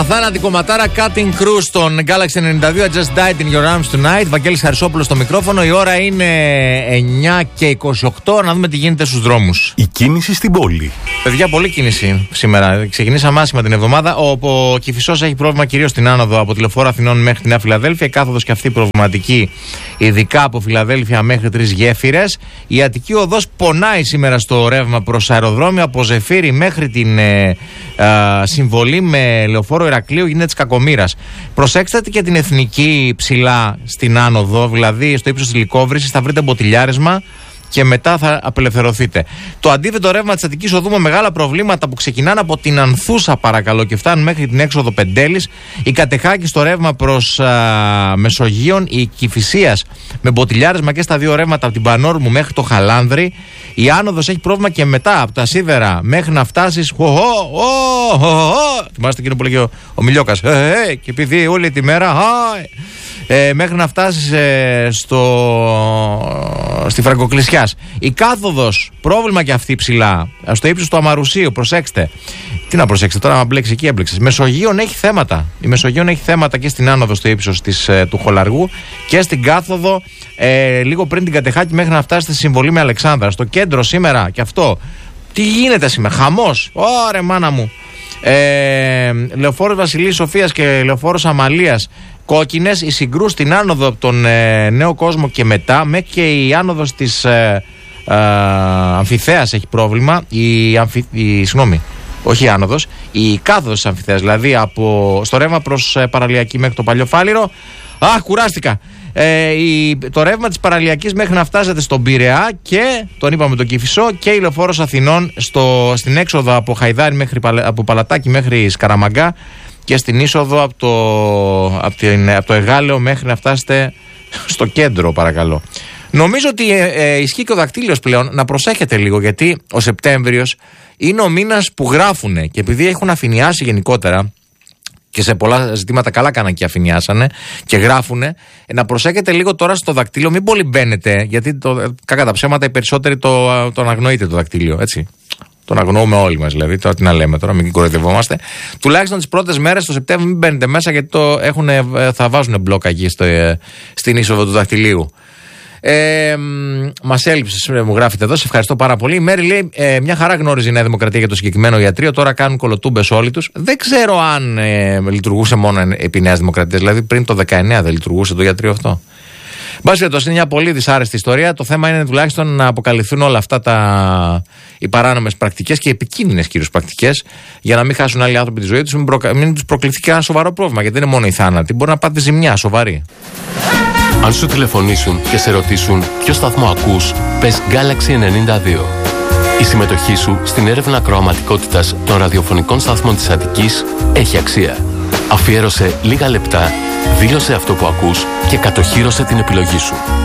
Αθάνατη κομματάρα Cutting Crew στον Galaxy 92. I just died in your arms tonight. Βαγγέλης Χαρισόπουλος στο μικρόφωνο. Η ώρα είναι 9:28. Να δούμε τι γίνεται στους δρόμους. Η κίνηση στην πόλη. Παιδιά, πολλή κίνηση σήμερα. Ξεκινήσαμε άσχημα την εβδομάδα. Ο Κηφισός έχει πρόβλημα κυρίως στην άνοδο από τη Λεωφόρο Αθηνών μέχρι τη Νέα Φιλαδέλφια. Η κάθοδος και αυτή προβληματική, ειδικά από Φιλαδέλφια μέχρι 3 γέφυρες. Η Αττική Οδός πονάει σήμερα στο ρεύμα προς αεροδρόμιο. Από Ζεφύρι μέχρι την Συμβολή με Λεωφόρο Ηρακλείου γίνεται της κακομοίρας. Προσέξτε και την Εθνική ψηλά στην άνοδο, δηλαδή στο ύψος της Λυκόβρησης θα βρείτε μποτιλιάρισμα και μετά θα απελευθερωθείτε. Το αντίθετο ρεύμα της Αττικής Οδού με μεγάλα προβλήματα που ξεκινάνε από την Ανθούσα, παρακαλώ, και φτάνουν μέχρι την έξοδο Πεντέλης. Η Κατεχάκη στο ρεύμα προς Μεσογείον. Η Κηφισίας με μποτιλιάρισμα και στα δύο ρεύματα από την Πανόρμου μέχρι το Χαλάνδρη. Η άνοδος έχει πρόβλημα και μετά από τα Σίδερα μέχρι να φτάσεις. Θυμάστε εκείνο που λέγει ο Μιλιόκας. Και επειδή όλη τη μέρα. Μέχρι να φτάσεις στη Φραγκοκλησιάς. Η κάθοδος, πρόβλημα και αυτή ψηλά, στο ύψος του Αμαρουσίου, προσέξτε. Τι να προσέξετε τώρα, άμα μπλέξει εκεί, έμπλεξες. Μεσογείον έχει θέματα. Η Μεσογείον έχει θέματα και στην άνοδο στο ύψος του Χολαργού και στην κάθοδο λίγο πριν την Κατεχάκη μέχρι να φτάσετε στη Συμβολή με Αλεξάνδρα. Στο κέντρο σήμερα και αυτό. Τι γίνεται σήμερα, χαμός. Ωρε μάνα μου. Λεωφόρος Βασιλής Σοφίας και Λεωφόρος Αμαλίας κόκκινες. Η Συγκρού στην άνοδο από τον Νέο Κόσμο και μετά, μέχρι και η άνοδος της Αμφιθέας έχει πρόβλημα. Όχι η άνοδος, η κάθοδος της Αμφιθέας, δηλαδή στο ρεύμα προς Παραλιακή μέχρι το Παλιό Φάληρο. Κουράστηκα. Το ρεύμα της Παραλιακής μέχρι να φτάσετε στον Πειραιά και τον είπαμε τον Κηφισό, και η Λεωφόρος Αθηνών στην έξοδο από Χαϊδάρι από Παλατάκι μέχρι Σκαραμαγκά και στην είσοδο από το Εγάλεο μέχρι να φτάσετε στο κέντρο, παρακαλώ. Νομίζω ότι ισχύει και ο δακτύλιος πλέον να προσέχετε λίγο, γιατί ο Σεπτέμβριος είναι ο μήνας που γράφουνε, και επειδή έχουν αφηνιάσει γενικότερα και σε πολλά ζητήματα καλά κάναν και αφηνιάσανε και γράφουνε, να προσέχετε λίγο τώρα στο δακτύλιο, μην πολύ μπαίνετε, γιατί κακά τα ψέματα οι περισσότεροι τον αγνοείτε το δακτύλιο, έτσι. Τον αγνοούμε όλοι μας, δηλαδή. Τώρα τι να λέμε, τώρα μην κοροϊδευόμαστε. Τουλάχιστον τις πρώτες μέρες το Σεπτέμβριο μην μπαίνετε μέσα, γιατί θα βάζουν μπλόκα εκεί στην είσοδο του δακτυλίου. Μας έλειψε, μου γράφετε εδώ, σε ευχαριστώ πάρα πολύ. Η Μέρη λέει: μια χαρά γνώριζε η Νέα Δημοκρατία για το συγκεκριμένο ιατρείο. Τώρα κάνουν κολοτούμπες όλοι τους. Δεν ξέρω αν λειτουργούσε μόνο επί Νέας Δημοκρατίας. Δηλαδή πριν το 19 δεν λειτουργούσε το ιατρείο αυτό. Μπας είναι μια πολύ δυσάρεστη ιστορία. Το θέμα είναι τουλάχιστον να αποκαλυφθούν όλα αυτά οι παράνομες πρακτικές και επικίνδυνες κυρίως πρακτικές, για να μην χάσουν άλλοι άνθρωποι τη ζωή τους, μην τους προκληθεί και ένα σοβαρό πρόβλημα. Γιατί δεν είναι μόνο η θάνατη, μπορεί να πάτε ζημιά σοβαρή. Αν σου τηλεφωνήσουν και σε ρωτήσουν ποιο σταθμό ακούς, πες Galaxy 92. Η συμμετοχή σου στην έρευνα ακροαματικότητας των ραδιοφωνικών σταθμών της Αττικής έχει αξία. Αφιέρωσε λίγα λεπτά, δήλωσε αυτό που ακούς και κατοχύρωσε την επιλογή σου.